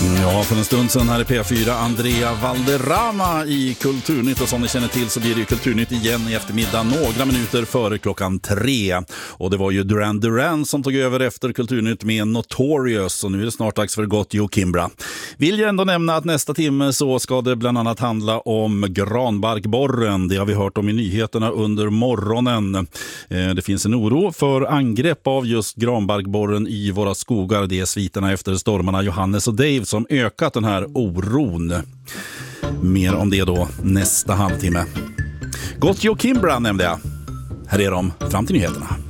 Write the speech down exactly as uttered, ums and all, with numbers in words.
Ja, för en stund sedan här i P fyra, Andrea Valderrama i Kulturnytt. Och som ni känner till så blir det ju Kulturnytt igen i eftermiddag några minuter före klockan tre. Och det var ju Duran Duran som tog över efter Kulturnytt med Notorious. Och nu är det snart dags för Gottlieb Kimbra. Vill jag ändå nämna att nästa timme så ska det bland annat handla om granbarkborren. Det har vi hört om i nyheterna under morgonen. Det finns en oro för angrepp av just granbarkborren i våra skogar. Det är sviterna efter stormarna Johannes och Dave som ökat den här oron. Mer om det då nästa halvtimme. Gottlieb Kimbra nämnde jag. Här är de fram till nyheterna.